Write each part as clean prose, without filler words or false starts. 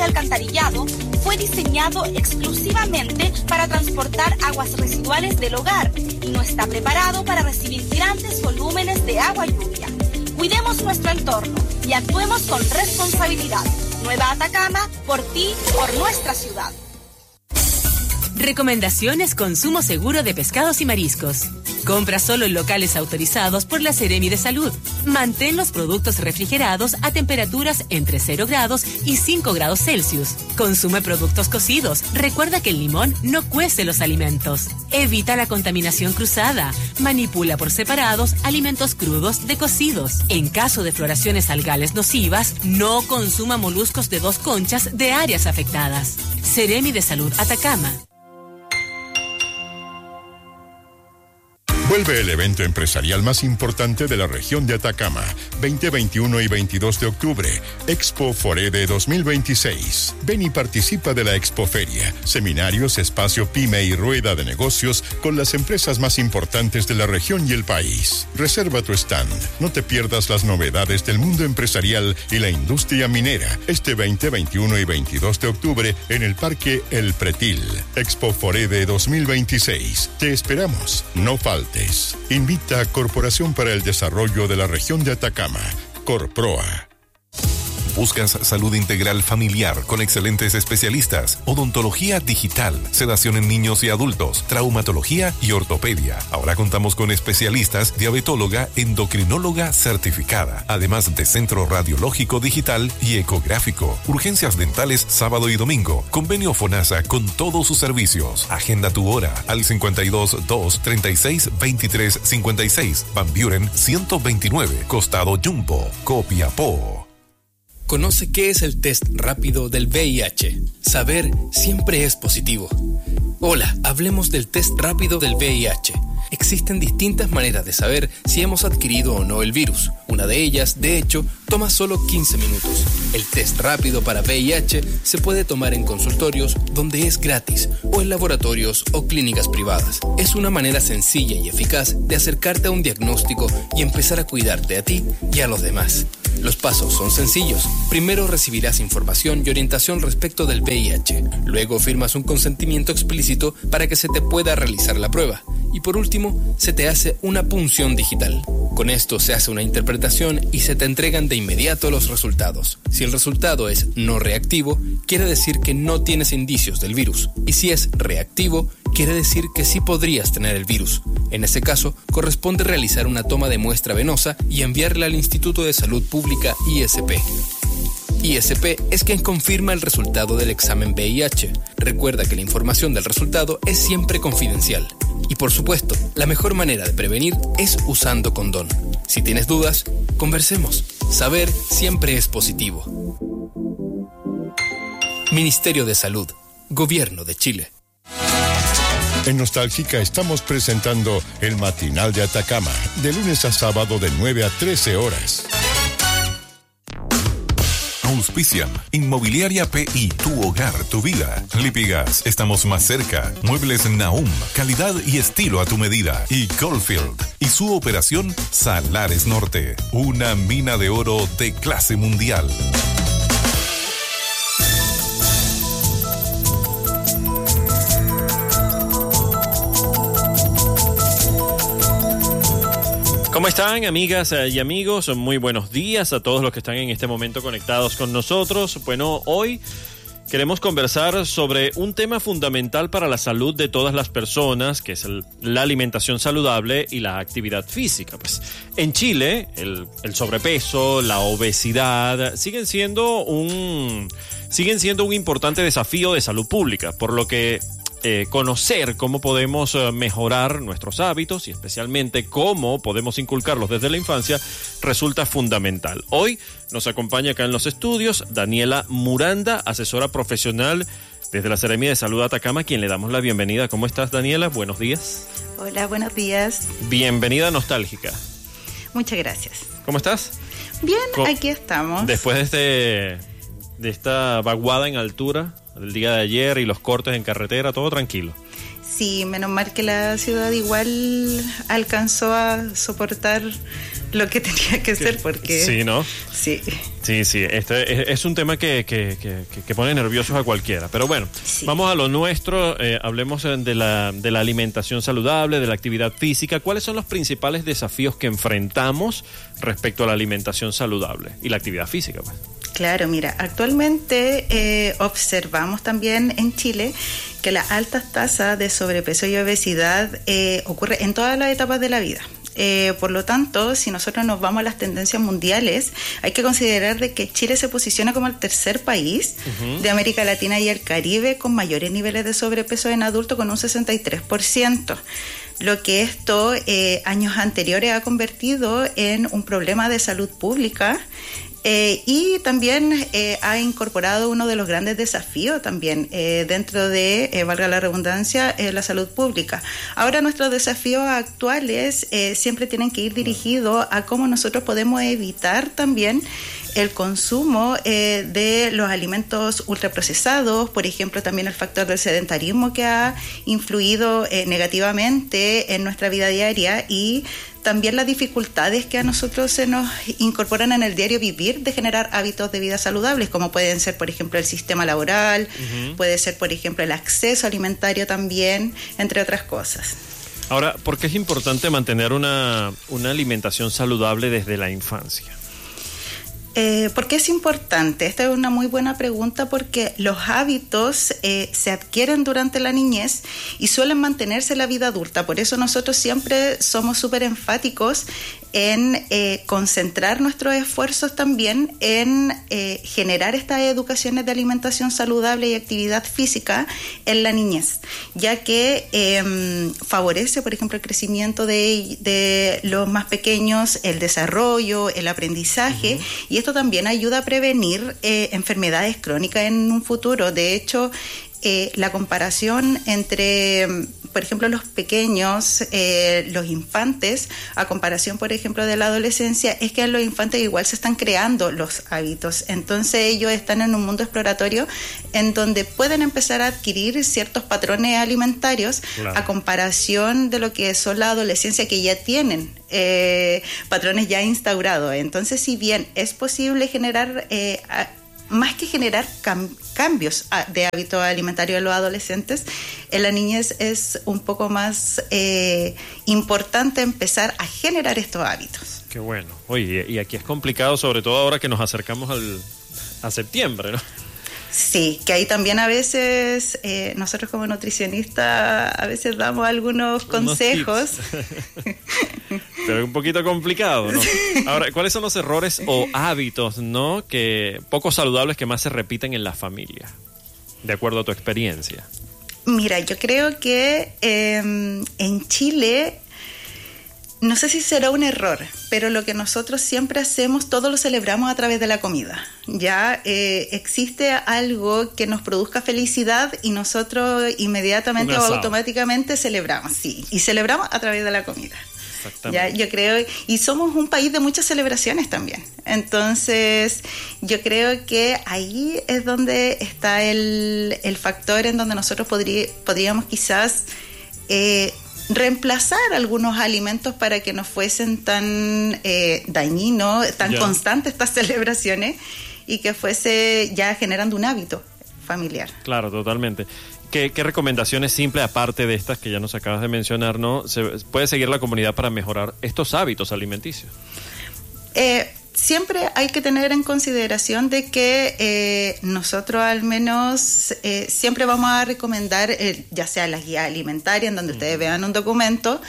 de alcantarillado fue diseñado exclusivamente para transportar aguas residuales del hogar y no está preparado para recibir grandes volúmenes de agua lluvia. Cuidemos nuestro entorno y actuemos con responsabilidad. Nueva Atacama, por ti, por nuestra ciudad. Recomendaciones: consumo seguro de pescados y mariscos. Compra solo en locales autorizados por la Seremi de Salud. Mantén los productos refrigerados a temperaturas entre 0 grados y 5 grados Celsius. Consume productos cocidos. Recuerda que el limón no cuece los alimentos. Evita la contaminación cruzada. Manipula por separados alimentos crudos de cocidos. En caso de floraciones algales nocivas, no consuma moluscos de 2 conchas de áreas afectadas. Seremi de Salud Atacama. Vuelve el evento empresarial más importante de la región de Atacama, 20, 21 y 22 de octubre, Expo Forede 2026. Ven y participa de la Expoferia, seminarios, espacio pyme y rueda de negocios con las empresas más importantes de la región y el país. Reserva tu stand. No te pierdas las novedades del mundo empresarial y la industria minera. Este 20, 21 y 22 de octubre en el Parque El Pretil. Expo Forede 2026. Te esperamos. No faltes. Invita a Corporación para el Desarrollo de la Región de Atacama, Corproa. ¿Buscas salud integral familiar con excelentes especialistas? Odontología digital, sedación en niños y adultos, traumatología y ortopedia. Ahora contamos con especialistas, diabetóloga, endocrinóloga certificada, además de centro radiológico digital y ecográfico. Urgencias dentales sábado y domingo. Convenio FONASA con todos sus servicios. Agenda tu hora al 52 2 36 23 56. Van Buren 129, Costado Jumbo, Copiapó. Conoce qué es el test rápido del VIH. Saber siempre es positivo. Hola, hablemos del test rápido del VIH. Existen distintas maneras de saber si hemos adquirido o no el virus. Una de ellas, de hecho, toma solo 15 minutos. El test rápido para VIH se puede tomar en consultorios donde es gratis o en laboratorios o clínicas privadas. Es una manera sencilla y eficaz de acercarte a un diagnóstico y empezar a cuidarte a ti y a los demás. Los pasos son sencillos. Primero recibirás información y orientación respecto del VIH. Luego firmas un consentimiento explícito para que se te pueda realizar la prueba. Y por último, se te hace una punción digital. Con esto se hace una interpretación y se te entregan de inmediato los resultados. Si el resultado es no reactivo, quiere decir que no tienes indicios del virus. Y si es reactivo, quiere decir que sí podrías tener el virus. En ese caso, corresponde realizar una toma de muestra venosa y enviarla al Instituto de Salud Pública ISP. ISP es quien confirma el resultado del examen VIH. Recuerda que la información del resultado es siempre confidencial. Y por supuesto, la mejor manera de prevenir es usando condón. Si tienes dudas, conversemos. Saber siempre es positivo. Ministerio de Salud, Gobierno de Chile. En Nostálgica estamos presentando el Matinal de Atacama, de lunes a sábado de 9 a 13 horas. Auspician Inmobiliaria PI, tu hogar, tu vida. Lipigas, estamos más cerca. Muebles Nahum, calidad y estilo a tu medida. Y Goldfield y su operación Salares Norte, una mina de oro de clase mundial. ¿Cómo están, amigas y amigos? Muy buenos días a todos los que están en este momento conectados con nosotros. Bueno, hoy queremos conversar sobre un tema fundamental para la salud de todas las personas, que es la alimentación saludable y la actividad física. Pues en Chile, el sobrepeso, la obesidad siguen siendo un importante desafío de salud pública, por lo que conocer cómo podemos mejorar nuestros hábitos y especialmente cómo podemos inculcarlos desde la infancia resulta fundamental. Hoy nos acompaña acá en los estudios Daniela Muranda, asesora profesional desde la Seremi de Salud Atacama, a quien le damos la bienvenida. ¿Cómo estás, Daniela? Buenos días. Hola, buenos días. Bienvenida a Nostálgica. Muchas gracias. ¿Cómo estás? Bien, aquí estamos. Después de esta vaguada en altura el día de ayer y los cortes en carretera, todo tranquilo. Sí, menos mal que la ciudad igual alcanzó a soportar lo que tenía que ser, porque... Sí, ¿no? Sí. Sí, este es un tema que pone nerviosos a cualquiera. Pero bueno, sí. Vamos a lo nuestro, hablemos de la alimentación saludable, de la actividad física. ¿Cuáles son los principales desafíos que enfrentamos respecto a la alimentación saludable y la actividad física, pues? Claro, mira, actualmente observamos también en Chile que las altas tasas de sobrepeso y obesidad ocurre en todas las etapas de la vida. Por lo tanto, si nosotros nos vamos a las tendencias mundiales, hay que considerar de que Chile se posiciona como el tercer país de América Latina y el Caribe con mayores niveles de sobrepeso en adultos, con un 63%. Lo que esto años anteriores ha convertido en un problema de salud pública. Y también ha incorporado uno de los grandes desafíos también dentro de, valga la redundancia, la salud pública. Ahora nuestros desafíos actuales siempre tienen que ir dirigidos a cómo nosotros podemos evitar también el consumo de los alimentos ultraprocesados, por ejemplo, también el factor del sedentarismo que ha influido negativamente en nuestra vida diaria, y también las dificultades que a nosotros se nos incorporan en el diario vivir de generar hábitos de vida saludables, como pueden ser, por ejemplo, el sistema laboral, puede ser, por ejemplo, el acceso alimentario también, entre otras cosas. Ahora, ¿por qué es importante mantener una alimentación saludable desde la infancia? ¿Por qué es importante? Esta es una muy buena pregunta, porque los hábitos se adquieren durante la niñez y suelen mantenerse en la vida adulta. Por eso nosotros siempre somos súper enfáticos en concentrar nuestros esfuerzos también en generar estas educaciones de alimentación saludable y actividad física en la niñez, ya que favorece, por ejemplo, el crecimiento de los más pequeños, el desarrollo, el aprendizaje, y esto también ayuda a prevenir enfermedades crónicas en un futuro. De hecho, la comparación entre, por ejemplo, los pequeños, los infantes, a comparación, por ejemplo, de la adolescencia, es que en los infantes igual se están creando los hábitos. Entonces ellos están en un mundo exploratorio en donde pueden empezar a adquirir ciertos patrones alimentarios, claro, a comparación de lo que son la adolescencia, que ya tienen patrones ya instaurados. Entonces, si bien es posible generar... más que generar cambios de hábitos alimentarios en los adolescentes, en la niñez es un poco más importante empezar a generar estos hábitos. Qué bueno. Oye, y aquí es complicado, sobre todo ahora que nos acercamos a septiembre, ¿no? Sí, que ahí también a veces nosotros como nutricionistas a veces damos algunos consejos. Pero es un poquito complicado, ¿no? Ahora, ¿cuáles son los errores o hábitos, ¿no?, que poco saludables que más se repiten en la familia, de acuerdo a tu experiencia? Mira, yo creo que en Chile, no sé si será un error, pero lo que nosotros siempre hacemos, todo lo celebramos a través de la comida. Ya existe algo que nos produzca felicidad y nosotros inmediatamente o automáticamente celebramos, sí, y celebramos a través de la comida. Ya, yo creo, y somos un país de muchas celebraciones también. Entonces, yo creo que ahí es donde está el factor en donde nosotros podríamos quizás reemplazar algunos alimentos para que no fuesen tan dañinos, tan constantes estas celebraciones, y que fuese ya generando un hábito familiar. Claro, totalmente. ¿Qué recomendaciones simples, aparte de estas que ya nos acabas de mencionar, no se puede seguir la comunidad para mejorar estos hábitos alimenticios? Siempre hay que tener en consideración de que nosotros al menos siempre vamos a recomendar, ya sea las guías alimentarias, en donde ustedes vean un documento,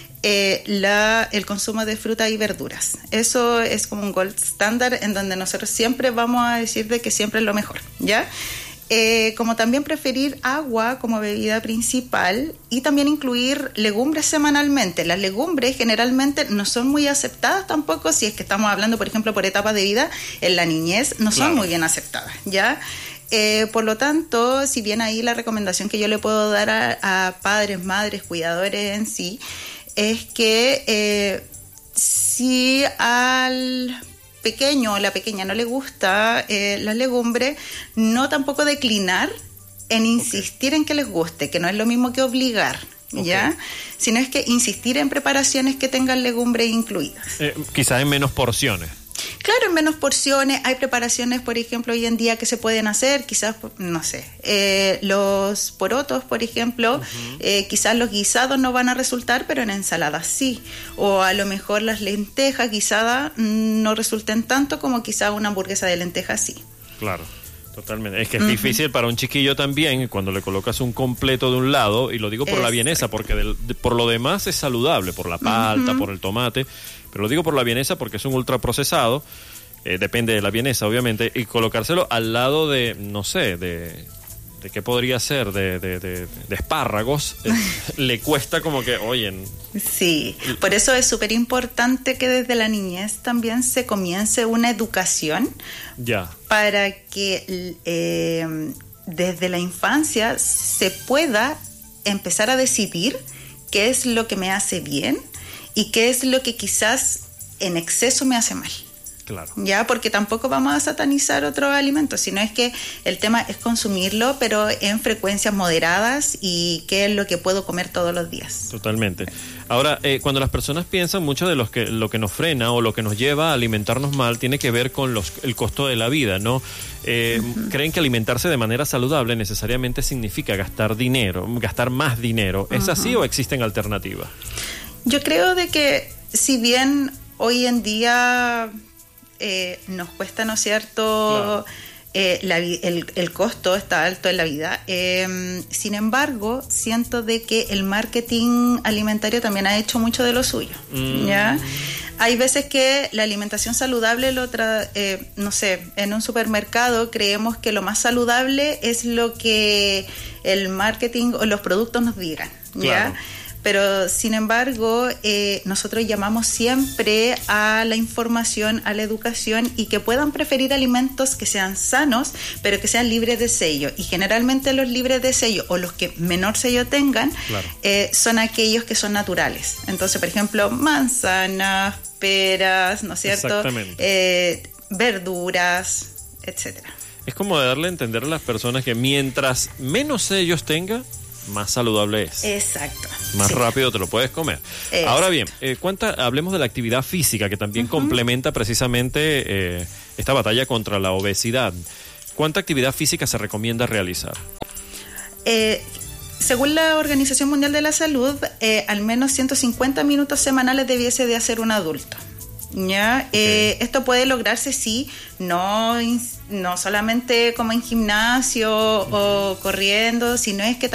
el consumo de frutas y verduras. Eso es como un gold standard en donde nosotros siempre vamos a decir de que siempre es lo mejor, ¿ya? Como también preferir agua como bebida principal, y también incluir legumbres semanalmente. Las legumbres generalmente no son muy aceptadas tampoco, si es que estamos hablando, por ejemplo, por etapas de vida, en la niñez no son muy bien aceptadas, ¿ya? Por lo tanto, si bien ahí la recomendación que yo le puedo dar a padres, madres, cuidadores en sí, es que si al pequeño o la pequeña no le gusta las legumbres, no tampoco declinar en insistir en que les guste, que no es lo mismo que obligar, ¿ya? Sino es que insistir en preparaciones que tengan legumbres incluidas. Quizás en menos porciones. Claro, en menos porciones. Hay preparaciones, por ejemplo, hoy en día que se pueden hacer, quizás, no sé, los porotos, por ejemplo, quizás los guisados no van a resultar, pero en ensaladas sí. O a lo mejor las lentejas guisadas no resulten tanto como quizás una hamburguesa de lentejas sí. Claro. Totalmente. Es que es difícil para un chiquillo también cuando le colocas un completo de un lado, y lo digo por la vienesa, porque por lo demás es saludable, por la palta, por el tomate, pero lo digo por la vienesa porque es un ultraprocesado, depende de la vienesa obviamente, y colocárselo al lado de, no sé, de qué podría ser, de espárragos, le cuesta como que, oye... Sí, por eso es súper importante que desde la niñez también se comience una educación para que desde la infancia se pueda empezar a decidir qué es lo que me hace bien y qué es lo que quizás en exceso me hace mal. Claro. Ya, porque tampoco vamos a satanizar otros alimentos, sino es que el tema es consumirlo, pero en frecuencias moderadas, y qué es lo que puedo comer todos los días. Totalmente. Ahora, cuando las personas piensan, mucho de lo que nos frena o lo que nos lleva a alimentarnos mal tiene que ver con el costo de la vida, ¿no? Creen que alimentarse de manera saludable necesariamente significa gastar más dinero. ¿Es así o existen alternativas? Yo creo de que si bien hoy en día nos cuesta, ¿no es cierto? El costo está alto en la vida. Sin embargo, siento de que el marketing alimentario también ha hecho mucho de lo suyo. ¿Ya? Hay veces que la alimentación saludable, no sé, en un supermercado creemos que lo más saludable es lo que el marketing o los productos nos digan. ¿Ya? Claro. Pero, sin embargo, nosotros llamamos siempre a la información, a la educación, y que puedan preferir alimentos que sean sanos, pero que sean libres de sello. Y generalmente los libres de sello, o los que menor sello tengan, son aquellos que son naturales. Entonces, por ejemplo, manzanas, peras, ¿no es cierto? Exactamente. Verduras, etcétera. Es como de darle a entender a las personas que mientras menos sellos tenga, más saludable es. Exacto. Más rápido te lo puedes comer. Exacto. Ahora bien, hablemos de la actividad física, que también complementa precisamente esta batalla contra la obesidad. ¿Cuánta actividad física se recomienda realizar? Según la Organización Mundial de la Salud, al menos 150 minutos semanales debiese de hacer un adulto. ¿Ya? Esto puede lograrse, sí, no solamente como en gimnasio o corriendo, sino es que